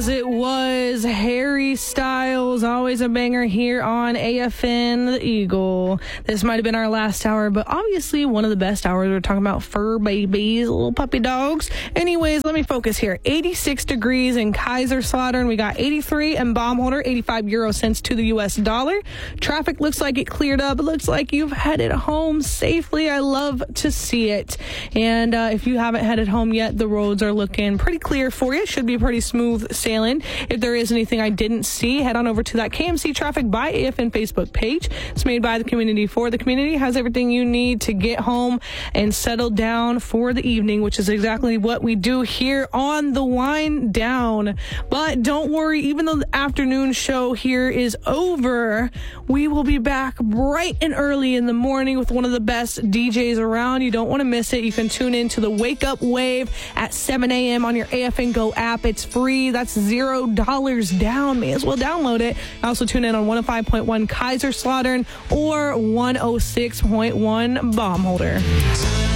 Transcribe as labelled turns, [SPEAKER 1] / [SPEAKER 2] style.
[SPEAKER 1] As it was, Harry Styles, always a banger here on AFN The Eagle. This might have been our last hour, but obviously one of the best hours. We're talking about fur babies, little puppy dogs. Anyways, let me focus here. 86 degrees in Kaiserslautern. We got 83 in Baumholder, 85 euro cents to the U.S. dollar. Traffic looks like it cleared up. It looks like you've headed home safely. I love to see it. And if you haven't headed home yet, the roads are looking pretty clear for you. Should be pretty smooth sailing. If there is anything I didn't see, head on over to that KMC Traffic by AFN Facebook page. It's made by the community for the community. Has everything you need to get home and settle down for the evening, which is exactly what we do here on the Wind Down. But don't worry, even though the afternoon show here is over, we will be back bright and early in the morning with one of the best DJs around. You don't want to miss it. You can tune in to the Wake Up Wave at 7 a.m. on your AFN Go app. It's free. That's $0 down. May as well download it. Also tune in on 105.1 Kaiserslautern or 106.1 Baumholder.